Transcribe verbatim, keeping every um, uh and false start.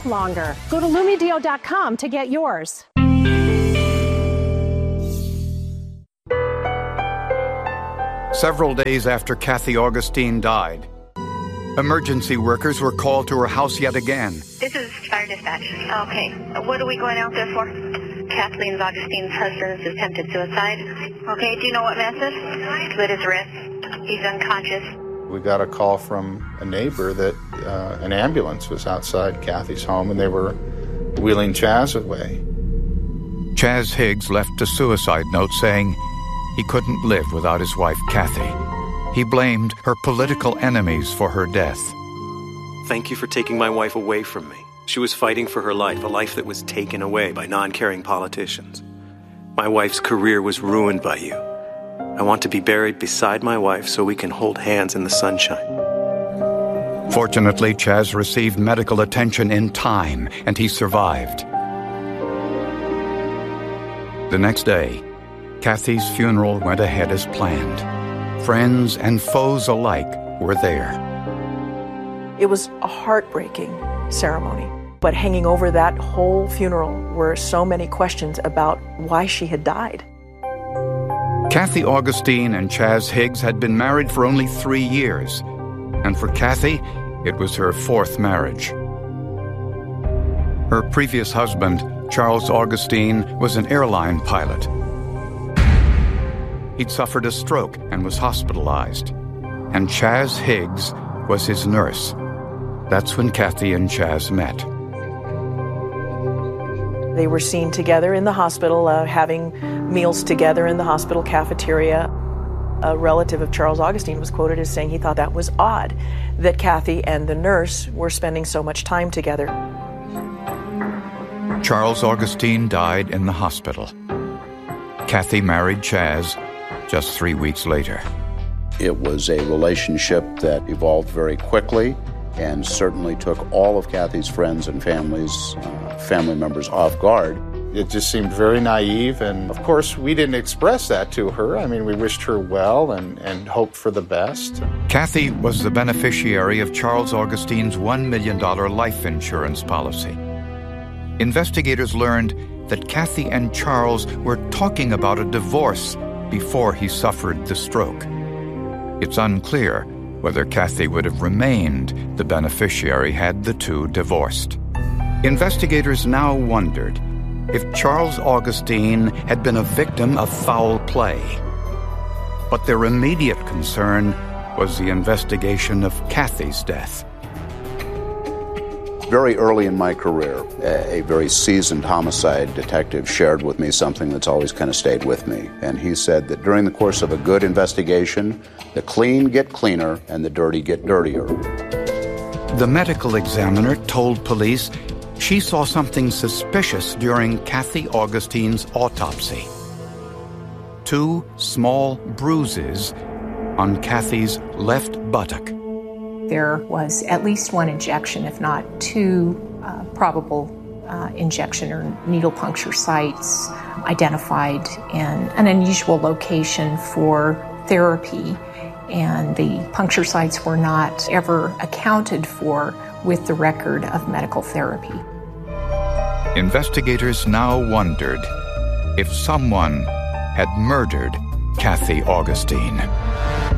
take longer. Go to Lumedeal dot com to get yours. Several days after Kathy Augustine died, emergency workers were called to her house yet again. This is fire dispatch. Okay. What are we going out there for? Kathleen Augustine's husband's attempted suicide. Okay. Do you know what method? Slit his wrist. He's unconscious. We got a call from a neighbor that uh, an ambulance was outside Kathy's home and they were wheeling Chaz away. Chaz Higgs left a suicide note saying he couldn't live without his wife, Kathy. He blamed her political enemies for her death. Thank you for taking my wife away from me. She was fighting for her life, a life that was taken away by non-caring politicians. My wife's career was ruined by you. I want to be buried beside my wife so we can hold hands in the sunshine. Fortunately, Chaz received medical attention in time, and he survived. The next day, Kathy's funeral went ahead as planned. Friends and foes alike were there. It was a heartbreaking ceremony, but hanging over that whole funeral were so many questions about why she had died. Kathy Augustine and Chaz Higgs had been married for only three years, and for Kathy, it was her fourth marriage. Her previous husband, Charles Augustine, was an airline pilot. He'd suffered a stroke and was hospitalized, and Chaz Higgs was his nurse. That's when Kathy and Chaz met. They were seen together in the hospital, uh, having meals together in the hospital cafeteria. A relative of Charles Augustine was quoted as saying he thought that was odd, that Kathy and the nurse were spending so much time together. Charles Augustine died in the hospital. Kathy married Chaz just three weeks later. It was a relationship that evolved very quickly and certainly took all of Kathy's friends and families, uh, family members off guard. It just seemed very naive, and of course we didn't express that to her. I mean, we wished her well and, and hoped for the best. Kathy was the beneficiary of Charles Augustine's one million dollars life insurance policy. Investigators learned that Kathy and Charles were talking about a divorce before he suffered the stroke. It's unclear whether Kathy would have remained the beneficiary had the two divorced. Investigators now wondered if Charles Augustine had been a victim of foul play. But their immediate concern was the investigation of Kathy's death. Very early in my career, a, a very seasoned homicide detective shared with me something that's always kind of stayed with me. And he said that during the course of a good investigation, the clean get cleaner and the dirty get dirtier. The medical examiner told police she saw something suspicious during Kathy Augustine's autopsy. Two small bruises on Kathy's left buttock. There was at least one injection, if not two, uh, probable uh, injection or needle puncture sites identified in an unusual location for therapy, and the puncture sites were not ever accounted for with the record of medical therapy. Investigators now wondered if someone had murdered Kathy Augustine.